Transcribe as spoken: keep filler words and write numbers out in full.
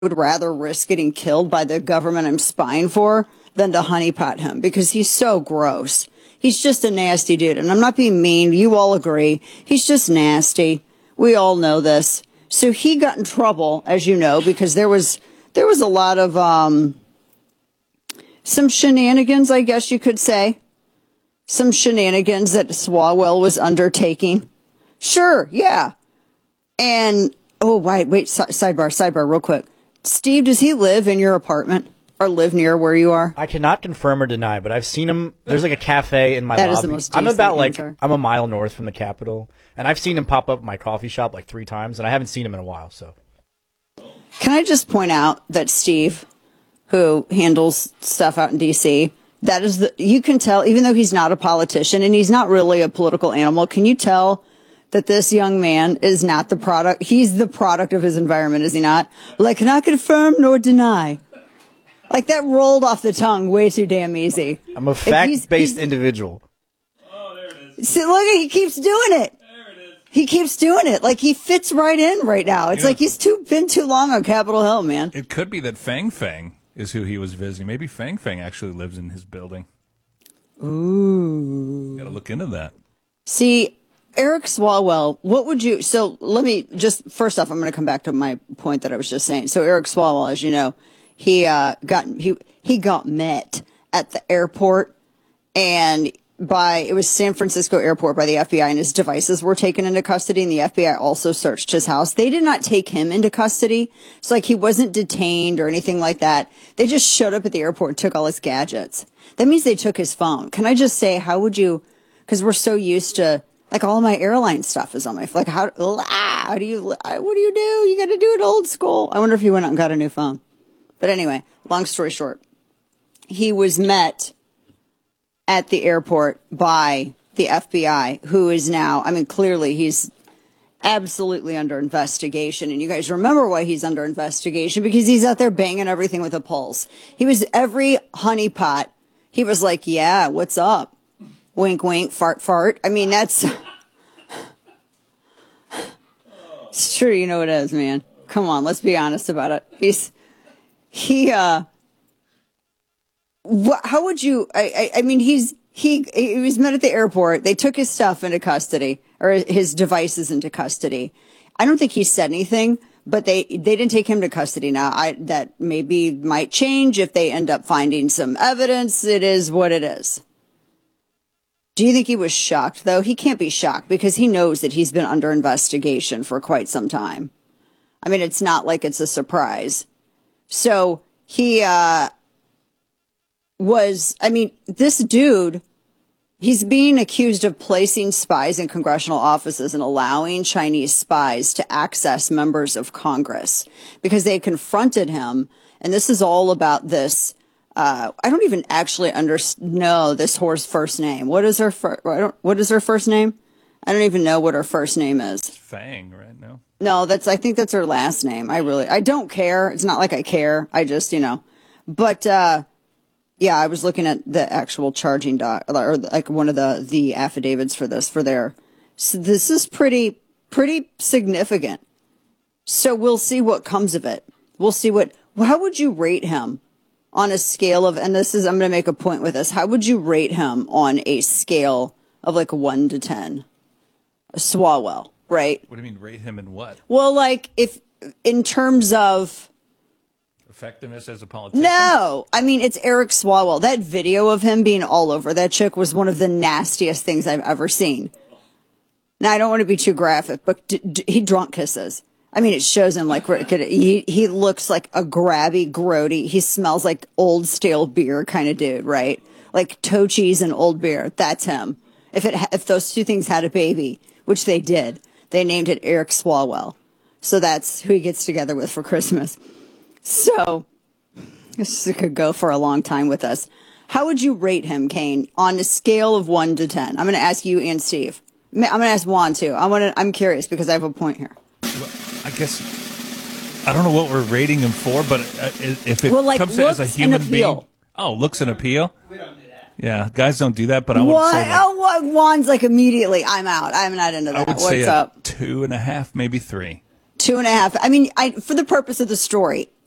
would rather risk getting killed by the government I'm spying for than to honeypot him because he's so gross. He's just a nasty dude. And I'm not being mean. You all agree. He's just nasty. We all know this. So he got in trouble, as you know, because there was there was a lot of um, some shenanigans, I guess you could say. Some shenanigans that Swalwell was undertaking. Sure, yeah. And, oh, wait, wait, sidebar, sidebar, real quick. Steve, does he live in your apartment or live near where you are? I cannot confirm or deny, but I've seen him. There's like a cafe in my that lobby. Is the most I'm about like, answer. I'm a mile north from the Capitol, and I've seen him pop up at my coffee shop like three times, and I haven't seen him in a while, so. Can I just point out that Steve, who handles stuff out in D C, that is the, you can tell, even though he's not a politician and he's not really a political animal, can you tell that this young man is not the product? He's the product of his environment, is he not? Like, cannot confirm nor deny. Like, that rolled off the tongue way too damn easy. I'm a fact-based individual. Oh, there it is. See, look, he keeps doing it. There it is. He keeps doing it. Like, he fits right in right now. It's Yeah. like he's too been too long on Capitol Hill, man. It could be that Fang Fang is who he was visiting. Maybe Fang Fang actually lives in his building. Ooh. Got to look into that. See, Eric Swalwell, what would you, so let me just, first off, I'm going to come back to my point that I was just saying. So Eric Swalwell, as you know, he, uh, got, he, he got met at the airport and by, it was San Francisco airport by the F B I and his devices were taken into custody and the F B I also searched his house. They did not take him into custody. So like he wasn't detained or anything like that. They just showed up at the airport and took all his gadgets. That means they took his phone. Can I just say, how would you, because we're so used to, like all my airline stuff is on my phone. Like how, ah, how do you, what do you do? You got to do it old school. I wonder if he went out and got a new phone. But anyway, long story short, he was met at the airport by the F B I, who is now, I mean, clearly he's absolutely under investigation. And you guys remember why he's under investigation because he's out there banging everything with a pulse. He was every honeypot. He was like, yeah, what's up? Wink, wink, fart, fart. I mean, that's, it's true. You know it is, man. Come on, let's be honest about it. He's, he, uh, what, how would you, I, I, I mean, he's, he, he was met at the airport. They took his stuff into custody or his devices into custody. I don't think he said anything, but they, they didn't take him to custody. Now I, that maybe might change if they end up finding some evidence. It is what it is. Do you think he was shocked, though? He can't be shocked because he knows that he's been under investigation for quite some time. I mean, it's not like it's a surprise. So he uh, was, I mean, this dude, he's being accused of placing spies in congressional offices and allowing Chinese spies to access members of Congress because they confronted him. And this is all about this. Uh, I don't even actually under know this whore's first name. What is her fir- I don't, what is her first name? I don't even know what her first name is. Fang, right? No. No, that's I think that's her last name. I really I don't care. It's not like I care. I just, you know. But uh, yeah, I was looking at the actual charging doc or like one of the the affidavits for this for their. So this is pretty pretty significant. So we'll see what comes of it. We'll see what. How would you rate him? On a scale of, and this is, I'm going to make a point with this. How would you rate him on a scale of like one to ten? Swalwell, right? What do you mean, rate him in what? Well, like if, in terms of. Effectiveness as a politician? No, I mean, it's Eric Swalwell. That video of him being all over that chick was one of the nastiest things I've ever seen. Now, I don't want to be too graphic, but d- d- he drunk kisses. I mean, it shows him like he he looks like a grabby, grody. He smells like old stale beer kind of dude, right? Like toe cheese and old beer. That's him. If it if those two things had a baby, which they did, they named it Eric Swalwell. So that's who he gets together with for Christmas. So this could go for a long time with us. How would you rate him, Kane, on a scale of one to ten? I'm going to ask you and Steve. I'm going to ask Juan too. I want to. I'm curious because I have a point here. I guess I don't know what we're rating him for, but if it well, like, comes as a human being, oh, looks and appeal. We don't do that. Yeah, guys don't do that, but I would what? say like, oh, what? Juan's like immediately. I'm out. I'm not into that. I would What's say up? two and a half, maybe three. Two and a half. I mean, I for the purpose of the story,